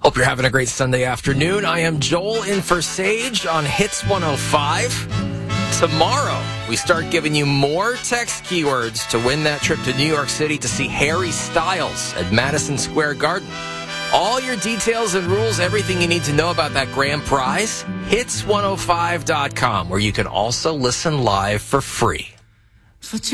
Hope you're having a great Sunday afternoon. I am Joel in for Sage on Hits 105. Tomorrow, we start giving you more text keywords to win that trip to New York City to see Harry Styles at Madison Square Garden. All your details and rules, everything you need to know about that grand prize, hits105.com, where you can also listen live for free.